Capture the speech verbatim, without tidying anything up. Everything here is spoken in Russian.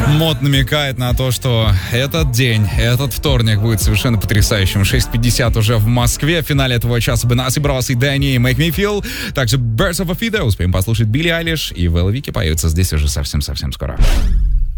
Мод намекает на то, что этот день, этот вторник будет совершенно потрясающим. шесть пятьдесят уже в Москве. В финале этого часа Бенасси Брос и Дэнни Make Me Feel. Также Birds of a Feather. Успеем послушать Билли Айлиш и Вэлла Вики поются здесь уже совсем-совсем скоро.